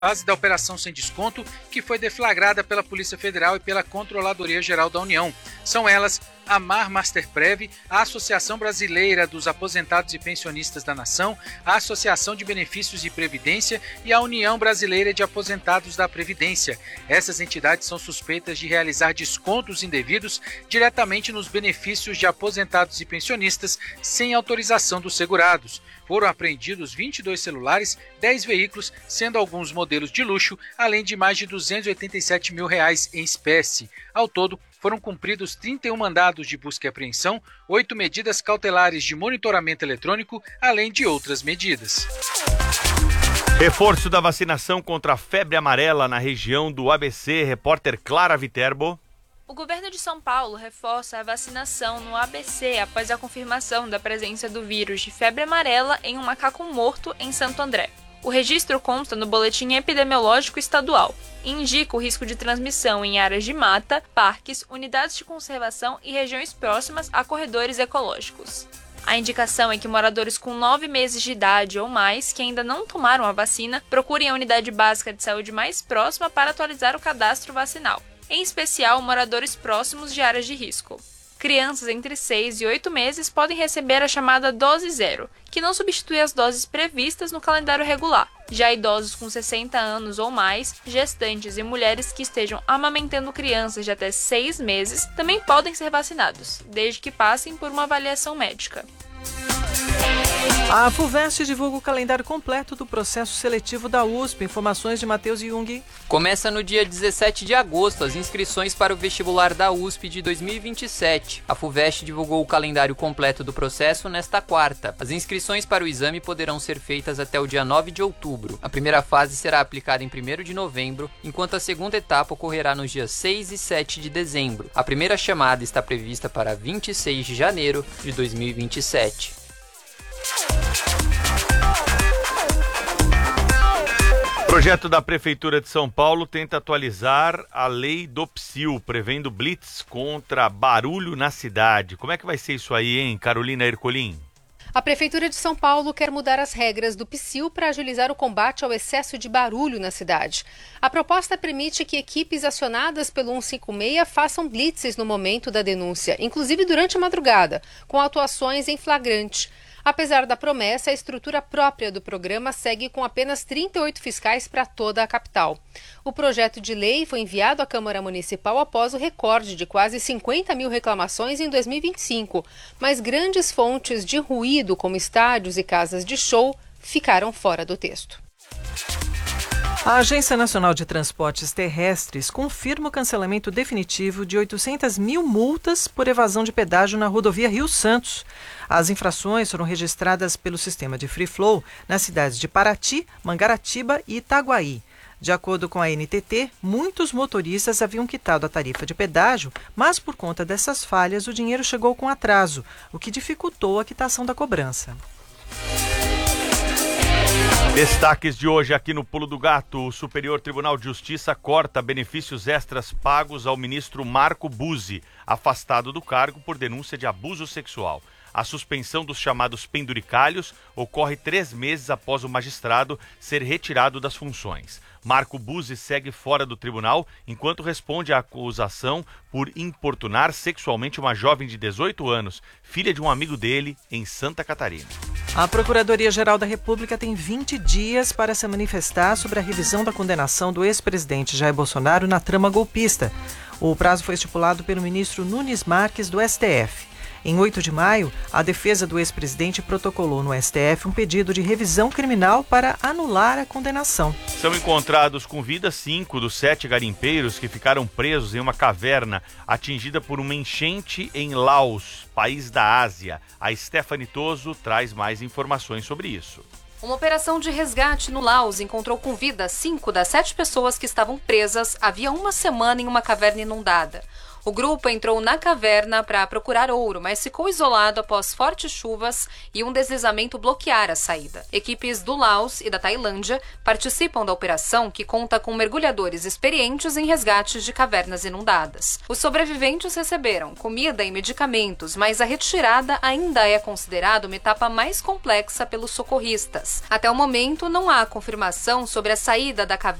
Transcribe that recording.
Fase da Operação Sem Desconto, que foi deflagrada pela Polícia Federal e pela Controladoria Geral da União. São elas a Mar Masterprev, a Associação Brasileira dos Aposentados e Pensionistas da Nação, a Associação de Benefícios de Previdência e a União Brasileira de Aposentados da Previdência. Essas entidades são suspeitas de realizar descontos indevidos diretamente nos benefícios de aposentados e pensionistas sem autorização dos segurados. Foram apreendidos 22 celulares, 10 veículos, sendo alguns modelos de luxo, além de mais de R$287 mil em espécie. Ao todo, foram cumpridos 31 mandados de busca e apreensão, 8 medidas cautelares de monitoramento eletrônico, além de outras medidas. Reforço da vacinação contra a febre amarela na região do ABC. Repórter Clara Viterbo. O governo de São Paulo reforça a vacinação no ABC após a confirmação da presença do vírus de febre amarela em um macaco morto em Santo André. O registro consta no Boletim Epidemiológico Estadual e indica o risco de transmissão em áreas de mata, parques, unidades de conservação e regiões próximas a corredores ecológicos. A indicação é que moradores com 9 meses de idade ou mais que ainda não tomaram a vacina procurem a unidade básica de saúde mais próxima para atualizar o cadastro vacinal, em especial moradores próximos de áreas de risco. Crianças entre 6 e 8 meses podem receber a chamada dose zero, que não substitui as doses previstas no calendário regular. Já idosos com 60 anos ou mais, gestantes e mulheres que estejam amamentando crianças de até 6 meses também podem ser vacinados, desde que passem por uma avaliação médica. A FUVEST divulga o calendário completo do processo seletivo da USP. Informações de Matheus Jung. Começa no dia 17 de agosto as inscrições para o vestibular da USP de 2027. A FUVEST divulgou o calendário completo do processo nesta quarta. As inscrições para o exame poderão ser feitas até o dia 9 de outubro. A primeira fase será aplicada em 1º de novembro, enquanto a segunda etapa ocorrerá nos dias 6 e 7 de dezembro. A primeira chamada está prevista para 26 de janeiro de 2027. O projeto da Prefeitura de São Paulo tenta atualizar a lei do PSIL, prevendo blitz contra barulho na cidade. Como é que vai ser isso aí, hein, Carolina Ercolim? A Prefeitura de São Paulo quer mudar as regras do PSIL para agilizar o combate ao excesso de barulho na cidade. A proposta permite que equipes acionadas pelo 156 façam blitzes no momento da denúncia, inclusive durante a madrugada, com atuações em flagrante. Apesar da promessa, a estrutura própria do programa segue com apenas 38 fiscais para toda a capital. O projeto de lei foi enviado à Câmara Municipal após o recorde de quase 50 mil reclamações em 2025, mas grandes fontes de ruído, como estádios e casas de show, ficaram fora do texto. A Agência Nacional de Transportes Terrestres confirma o cancelamento definitivo de 800 mil multas por evasão de pedágio na rodovia Rio Santos. As infrações foram registradas pelo sistema de Free Flow nas cidades de Paraty, Mangaratiba e Itaguaí. De acordo com a NTT, muitos motoristas haviam quitado a tarifa de pedágio, mas por conta dessas falhas o dinheiro chegou com atraso, o que dificultou a quitação da cobrança. Destaques de hoje aqui no Pulo do Gato. O Superior Tribunal de Justiça corta benefícios extras pagos ao ministro Marco Buzzi, afastado do cargo por denúncia de abuso sexual. A suspensão dos chamados penduricalhos ocorre 3 meses após o magistrado ser retirado das funções. Marco Buzzi segue fora do tribunal enquanto responde à acusação por importunar sexualmente uma jovem de 18 anos, filha de um amigo dele, em Santa Catarina. A Procuradoria-Geral da República tem 20 dias para se manifestar sobre a revisão da condenação do ex-presidente Jair Bolsonaro na trama golpista. O prazo foi estipulado pelo ministro Nunes Marques, do STF. Em 8 de maio, a defesa do ex-presidente protocolou no STF um pedido de revisão criminal para anular a condenação. São encontrados com vida 5 dos 7 garimpeiros que ficaram presos em uma caverna atingida por uma enchente em Laos, país da Ásia. A Stephanie Toso traz mais informações sobre isso. Uma operação de resgate no Laos encontrou com vida 5 das 7 pessoas que estavam presas havia uma semana em uma caverna inundada. O grupo entrou na caverna para procurar ouro, mas ficou isolado após fortes chuvas e um deslizamento bloquear a saída. Equipes do Laos e da Tailândia participam da operação, que conta com mergulhadores experientes em resgates de cavernas inundadas. Os sobreviventes receberam comida e medicamentos, mas a retirada ainda é considerada uma etapa mais complexa pelos socorristas. Até o momento, não há confirmação sobre a saída da caverna